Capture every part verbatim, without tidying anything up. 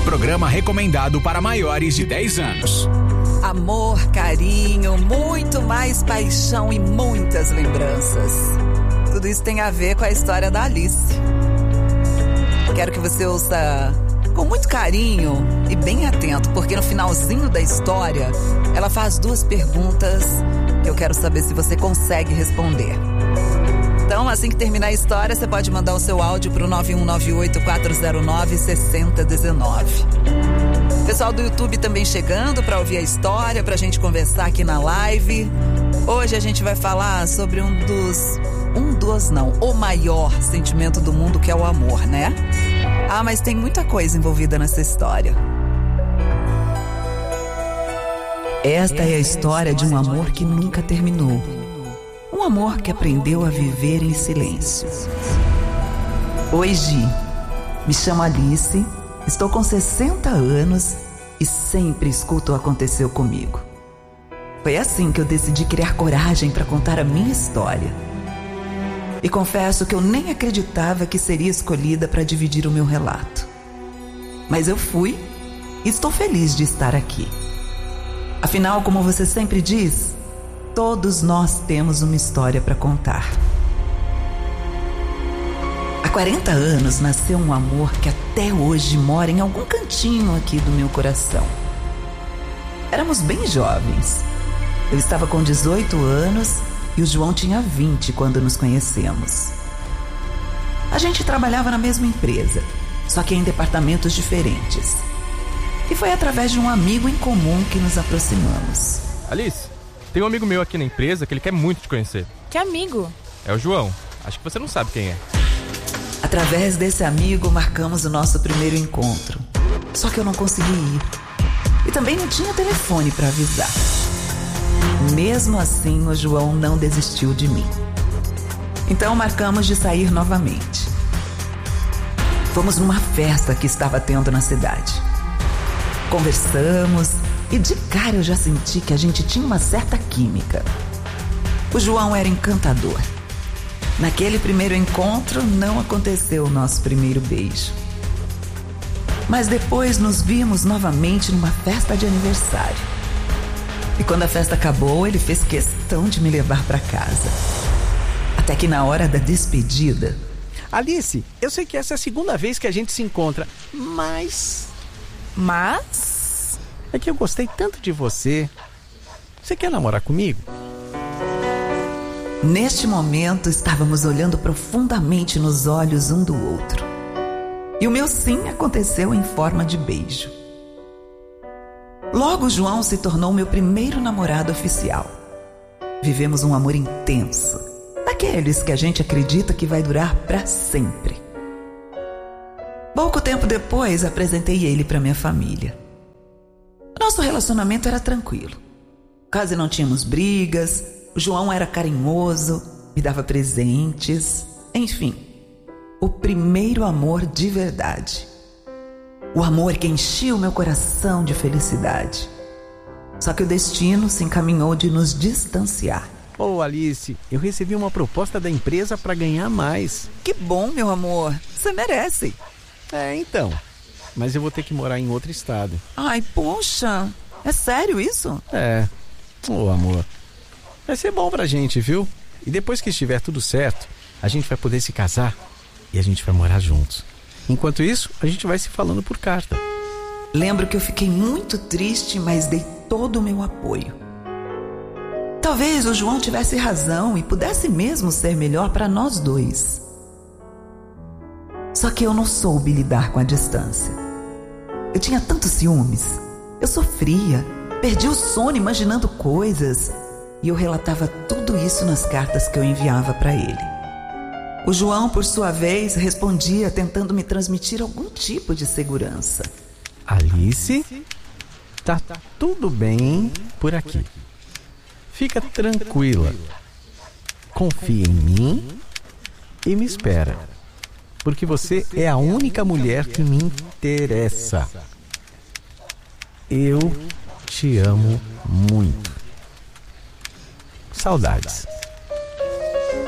programa recomendado para maiores de dez anos. Amor, carinho, muito mais paixão e muitas lembranças. Tudo isso tem a ver com a história da Alice. Quero que você ouça com muito carinho e bem atento, porque no finalzinho da história, ela faz duas perguntas que eu quero saber se você consegue responder. Então, assim que terminar a história, você pode mandar o seu áudio para o nove um nove oito, quatro zero nove, seis zero um nove. Pessoal do YouTube também chegando para ouvir a história, para a gente conversar aqui na live. Hoje a gente vai falar sobre um dos... Um dos não, o maior sentimento do mundo, que é o amor, né? Ah, mas tem muita coisa envolvida nessa história. Esta é a história de um amor que nunca terminou. Um amor que aprendeu a viver em silêncio. Oi, Gi. Me chamo Alice, estou com sessenta anos e sempre escuto o que aconteceu comigo. Foi assim que eu decidi criar coragem para contar a minha história. E confesso que eu nem acreditava que seria escolhida para dividir o meu relato. Mas eu fui e estou feliz de estar aqui. Afinal, como você sempre diz, todos nós temos uma história para contar. Há quarenta anos nasceu um amor que até hoje mora em algum cantinho aqui do meu coração. Éramos bem jovens. Eu estava com dezoito anos e o João tinha vinte quando nos conhecemos. A gente trabalhava na mesma empresa, só que em departamentos diferentes. E foi através de um amigo em comum que nos aproximamos. Alice, tem um amigo meu aqui na empresa que ele quer muito te conhecer. Que amigo? É o João. Acho que você não sabe quem é. Através desse amigo, marcamos o nosso primeiro encontro. Só que eu não consegui ir. E também não tinha telefone para avisar. Mesmo assim, o João não desistiu de mim. Então marcamos de sair novamente. Fomos numa festa que estava tendo na cidade. Conversamos e de cara eu já senti que a gente tinha uma certa química. O João era encantador. Naquele primeiro encontro não aconteceu o nosso primeiro beijo. Mas depois nos vimos novamente numa festa de aniversário. E quando a festa acabou, ele fez questão de me levar para casa. Até que na hora da despedida... Alice, eu sei que essa é a segunda vez que a gente se encontra, mas... Mas? É que eu gostei tanto de você. Você quer namorar comigo? Neste momento, estávamos olhando profundamente nos olhos um do outro. E o meu sim aconteceu em forma de beijo. Logo, João se tornou meu primeiro namorado oficial. Vivemos um amor intenso, daqueles que a gente acredita que vai durar para sempre. Pouco tempo depois, apresentei ele para minha família. Nosso relacionamento era tranquilo. Quase não tínhamos brigas, o João era carinhoso, me dava presentes, enfim, o primeiro amor de verdade. O amor que enchia o meu coração de felicidade. Só que o destino se encaminhou de nos distanciar. Ô, oh, Alice, eu recebi uma proposta da empresa para ganhar mais. Que bom, meu amor. Você merece. É, então. Mas eu vou ter que morar em outro estado. Ai, poxa. É sério isso? É. Ô, oh, amor. Vai ser bom pra gente, viu? E depois que estiver tudo certo, a gente vai poder se casar e a gente vai morar juntos. Enquanto isso, a gente vai se falando por carta. Lembro que eu fiquei muito triste, mas dei todo o meu apoio. Talvez o João tivesse razão e pudesse mesmo ser melhor para nós dois. Só que eu não soube lidar com a distância. Eu tinha tantos ciúmes. Eu sofria, perdi o sono imaginando coisas. E eu relatava tudo isso nas cartas que eu enviava para ele. O João, por sua vez, respondia tentando me transmitir algum tipo de segurança. Alice, tá tudo bem por aqui. Fica tranquila. Confia em mim e me espera. Porque você é a única mulher que me interessa. Eu te amo muito. Saudades.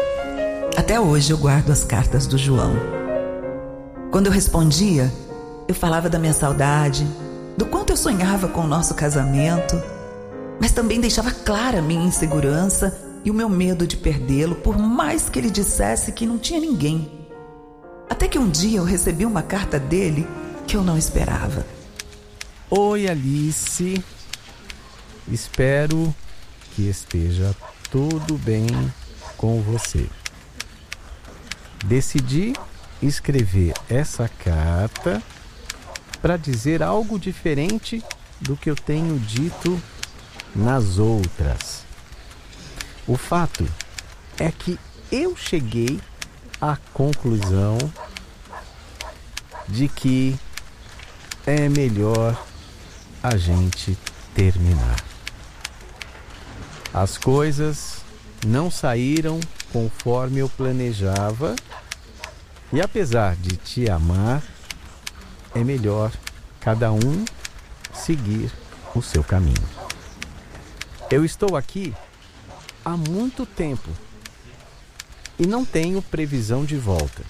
Até hoje eu guardo as cartas do João. Quando eu respondia, Eu falava da minha saudade, do quanto eu sonhava com o nosso casamento, mas também deixava clara a minha insegurança e o meu medo de perdê-lo, por mais que ele dissesse que não tinha ninguém. Até que um dia eu recebi uma carta dele que eu não esperava. Oi, Alice. Espero que esteja tudo bem com você. Decidi escrever essa carta para dizer algo diferente do que eu tenho dito nas outras. O fato é que eu cheguei à conclusão de que é melhor a gente terminar. As coisas não saíram conforme eu planejava e, apesar de te amar, é melhor cada um seguir o seu caminho. Eu estou aqui há muito tempo e não tenho previsão de volta.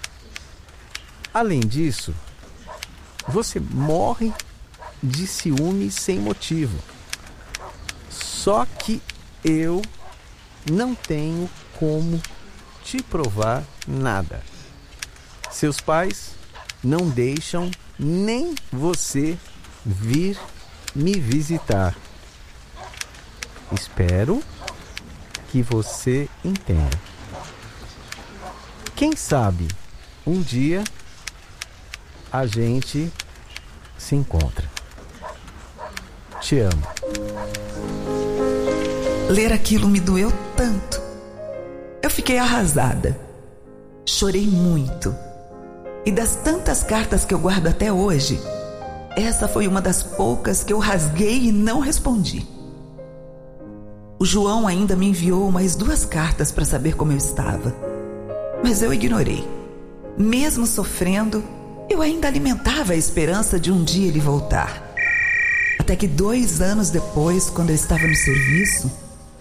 Além disso, você morre de ciúme sem motivo. Só que eu não tenho como te provar nada. Seus pais não deixam nem você vir me visitar. Espero que você entenda. Quem sabe um dia a gente se encontra. Te amo. Ler aquilo me doeu tanto. Eu fiquei arrasada. Chorei muito. E das tantas cartas que eu guardo até hoje, essa foi uma das poucas que eu rasguei e não respondi. O João ainda me enviou mais duas cartas para saber como eu estava. Mas eu ignorei. Mesmo sofrendo, eu ainda alimentava a esperança de um dia ele voltar. Até que dois anos depois, quando eu estava no serviço...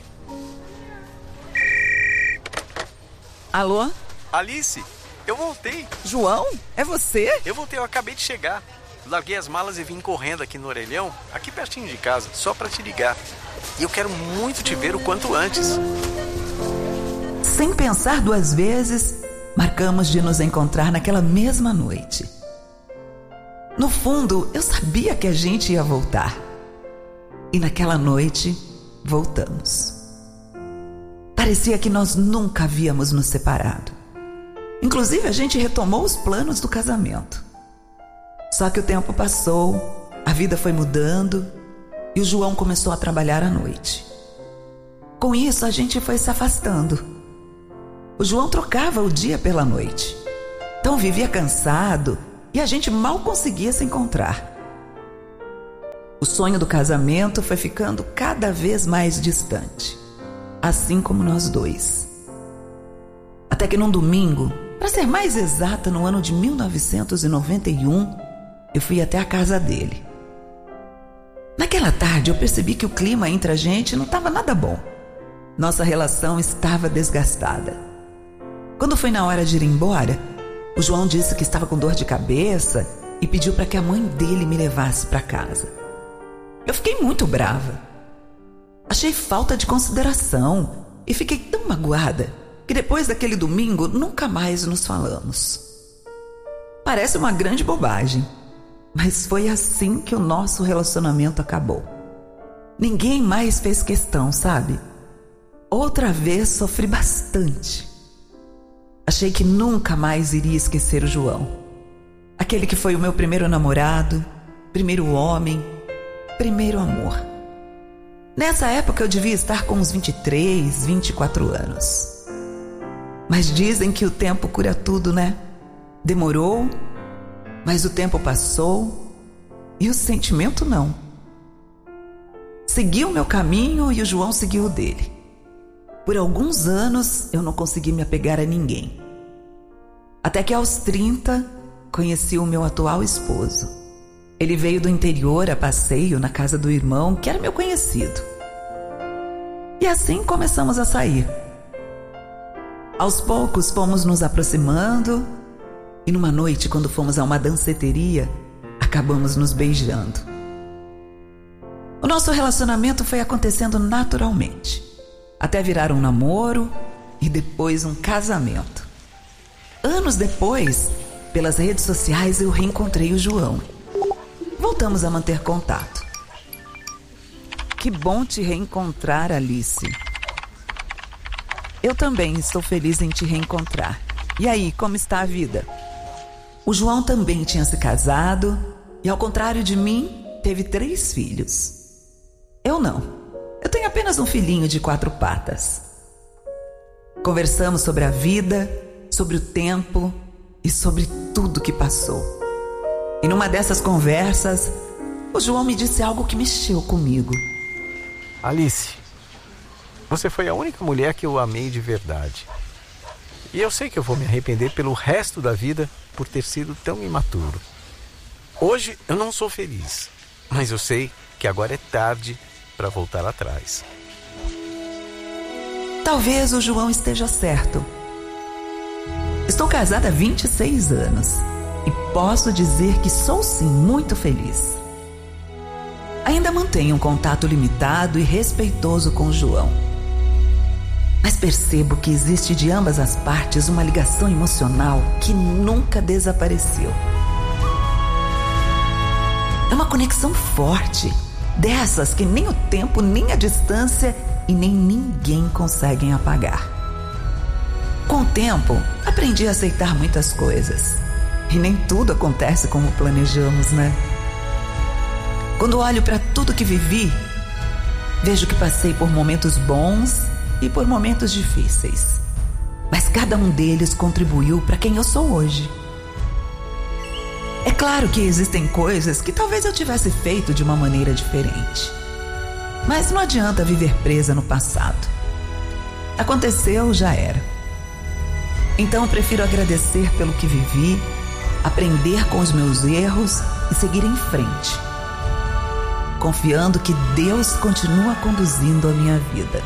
Alô? Alice, eu voltei. João? É você? Eu voltei, eu acabei de chegar. Larguei as malas e vim correndo aqui no Orelhão, aqui pertinho de casa, só pra te ligar. E eu quero muito te ver o quanto antes. Sem pensar duas vezes, marcamos de nos encontrar naquela mesma noite. No fundo, eu sabia que a gente ia voltar. E naquela noite, voltamos. Parecia que nós nunca havíamos nos separado. Inclusive, a gente retomou os planos do casamento. Só que o tempo passou, a vida foi mudando e o João começou a trabalhar à noite. Com isso, a gente foi se afastando. O João trocava o dia pela noite. Então vivia cansado e a gente mal conseguia se encontrar. O sonho do casamento foi ficando cada vez mais distante, assim como nós dois. Até que num domingo, para ser mais exata, no ano de mil novecentos e noventa e um, eu fui até a casa dele. Naquela tarde eu percebi que o clima entre a gente não estava nada bom. Nossa relação estava desgastada. Quando foi na hora de ir embora, o João disse que estava com dor de cabeça e pediu para que a mãe dele me levasse para casa. Eu fiquei muito brava. Achei falta de consideração e fiquei tão magoada que depois daquele domingo nunca mais nos falamos. Parece uma grande bobagem, mas foi assim que o nosso relacionamento acabou. Ninguém mais fez questão, sabe? Outra vez sofri bastante. Achei que nunca mais iria esquecer o João. Aquele que foi o meu primeiro namorado, primeiro homem, primeiro amor. Nessa época eu devia estar com uns vinte e três, vinte e quatro anos. Mas dizem que o tempo cura tudo, né? Demorou, mas o tempo passou e o sentimento não. Segui o meu caminho e o João seguiu o dele. Por alguns anos eu não consegui me apegar a ninguém. Até que aos trinta conheci o meu atual esposo. Ele veio do interior a passeio na casa do irmão, que era meu conhecido. E assim começamos a sair. Aos poucos fomos nos aproximando e numa noite, quando fomos a uma danceteria, acabamos nos beijando. O nosso relacionamento foi acontecendo naturalmente, até virar um namoro e depois um casamento. Anos depois, pelas redes sociais, eu reencontrei o João. Voltamos a manter contato. Que bom te reencontrar, Alice. Eu também estou feliz em te reencontrar. E aí, como está a vida? O João também tinha se casado e, ao contrário de mim, teve três filhos. Eu não. Eu tenho apenas um filhinho de quatro patas. Conversamos sobre a vida, sobre o tempo e sobre tudo que passou. E numa dessas conversas, o João me disse algo que mexeu comigo. Alice, você foi a única mulher que eu amei de verdade. E eu sei que eu vou me arrepender pelo resto da vida por ter sido tão imaturo. Hoje eu não sou feliz, mas eu sei que agora é tarde para voltar atrás. Talvez o João esteja certo. Estou casada há vinte e seis anos e posso dizer que sou sim muito feliz. Ainda mantenho um contato limitado e respeitoso com o João. Mas percebo que existe de ambas as partes uma ligação emocional que nunca desapareceu. É uma conexão forte, dessas que nem o tempo, nem a distância e nem ninguém conseguem apagar. Com o tempo, aprendi a aceitar muitas coisas. E nem tudo acontece como planejamos, né? Quando olho para tudo que vivi, vejo que passei por momentos bons e por momentos difíceis. Mas cada um deles contribuiu para quem eu sou hoje. É claro que existem coisas que talvez eu tivesse feito de uma maneira diferente. Mas não adianta viver presa no passado. Aconteceu, já era. Então eu prefiro agradecer pelo que vivi, aprender com os meus erros e seguir em frente, confiando que Deus continua conduzindo a minha vida.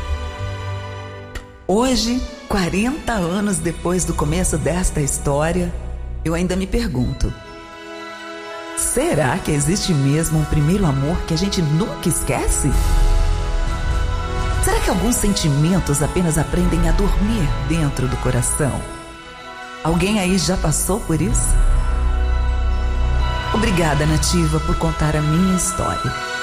Hoje, quarenta anos depois do começo desta história, eu ainda me pergunto: será que existe mesmo um primeiro amor que a gente nunca esquece? Será que alguns sentimentos apenas aprendem a dormir dentro do coração? Alguém aí já passou por isso? Obrigada, Nativa, por contar a minha história.